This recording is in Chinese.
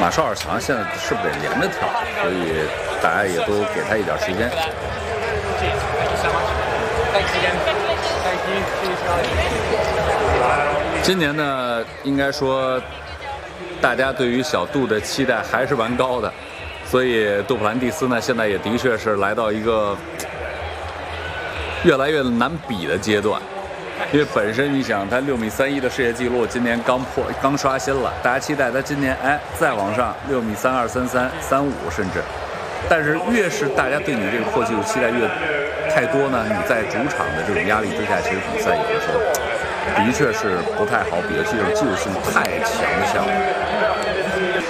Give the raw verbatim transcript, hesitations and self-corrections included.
马绍尔强现在是不是得连着跳？所以大家也都给他一点时间。今年呢，应该说大家对于小杜的期待还是蛮高的，所以杜普兰蒂斯呢，现在也的确是来到一个越来越难比的阶段。因为本身你想他六米三一的世界纪录今年刚破刚刷新了，大家期待他今年哎再往上六米三二三三三五甚至，但是越是大家对你这个破纪录期待越太多呢，你在主场的这种压力之下，其实比赛有的时候的确是不太好比，而且这种技术性太强的项目。